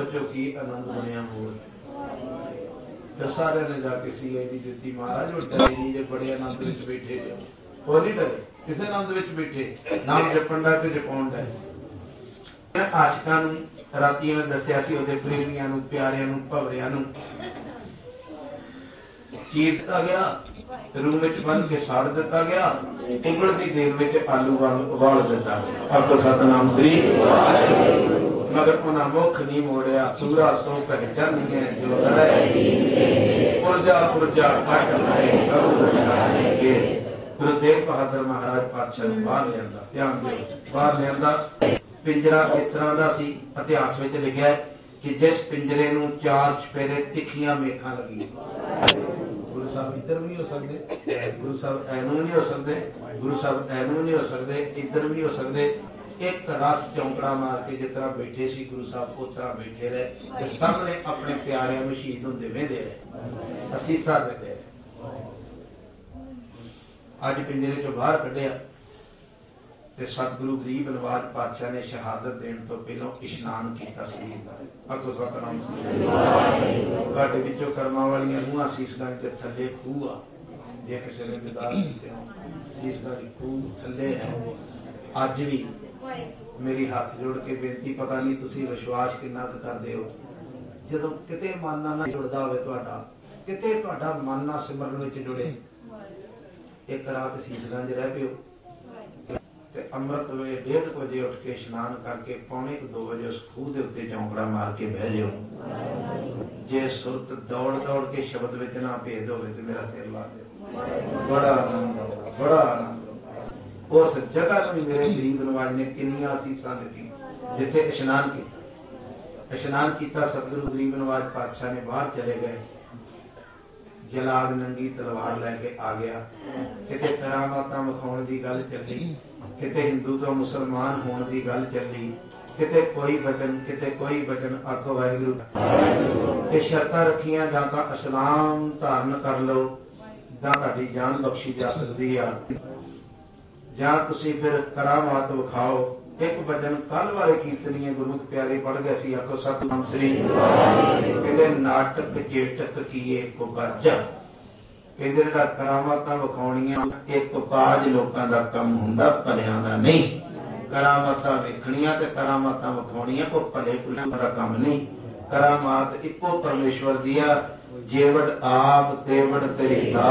चो की आनंद बनया हो। सारे ने जाके सीआईडी दी महाराज वो डरे नहीं जे बड़े आनंद विच बैठे जो वो नहीं डरे किसी आनंद विच बैठे नाम जपण दा ते जपाउण दा। आशिकां नूं राती मैं दस्सिया सी ओहदे प्रेमियां नूं प्यारियां नूं भवरियां नूं चीर दिता गया रूम में बन के साड़ दिता गया उबलती तेल में आलू उबाल दिता गया। आपको सतनाम श्री मगर उन्हें मुख नहीं मोड़िया सूरा सो पहचानिए जो पुरजा पुरजा कट लाए गुरु तेग बहादुर महाराज पातशाह बाहर लिया ध्यान दो बाहर लिया पिंजरा इस तरह का सी इतिहास में लिखा है कि जिस पिंजरे नूं 4 चपेरे तिखियां मेखां लगी। गुरु साहब इधर भी हो सकते गुरु साहब ऐनू नहीं हो सकते गुरु साहब ऐनू नहीं हो सकते इधर भी हो सकते। एक रस चौंकड़ा मार के जिस तरह बैठे सी गुरु साहब उस तरह बैठे रहे सब ने अपने प्यारिਆਂ ਨੂੰ शहीद होंदे वेंदे रहे असीसा दिंदे। अज पिंजरे चों बाहर कढ़िया ते सतगुरु गरीब नवाज पातशाह ने शहादत देने तो पहलों इशनान किया शरीर का। आखो सतनाम तुहाडे विचों कर्मां वालियां रूहां सीसगंज के थल्ले खूह आ जे किसी ने दीदार कीते हो सीसगंज खूह थल्ले है। अज भी मेरी हाथ जोड़ के बेनती पता नहीं तुसी विश्वास कितना करते हो जदों किते मन ना जुड़दा होवे तुहाडा किते तुहाडा मन ना सिमरन विच जुड़े एक रात सीसगंज रह पिओ ते अमृत वे 1:30 बजे उठ के स्नान करके 1:45-2 बजे उस खूह के उत्ते चौंकड़ा मार के बह जाओ। जे सुरत दौड़ दौड़ के शब्द विच ना भेद होवे ते मेरा सिर ला दे बड़ा आनंद आउंदा बड़ा आनंद। उस जगह भी मेरे गरीब नवाज ने किन्नियां असीसां दित्ती जिथे इशनान किया सतगुरु गरीब नवाज पातशाह ने बाहर चले गए। जलाद नंगी तलवार लैके आ गया किते करामातां विखाउण दी गल चली किते हिंदू तो मुसलमान होने की गल चली किते कोई वचन आखो वाहिगुरू ये शर्तां रखियां जां तां इस्लाम धारण कर लो जां तुहाडी जान बख्शी जा सकदी आ जां तुसीं फिर करामात विखाओ। एक वचन कल वाले कीर्तनीय गुरमुख प्यारे पढ़ गए सी आखो सतनाम श्री कहते नाटक चेटक कीए कुबाजा कहते जिहड़ा करामातां विखाउणियां एक बाज लोकां दा काम हुंदा भलियां दा नहीं। करामातां वेखणियां ते करामातां विखाउणियां कोई भले पुलियां दा काम नहीं। करामात इक्को परमेश्वर दी आ जेवड़ आप तेवड़ तेरी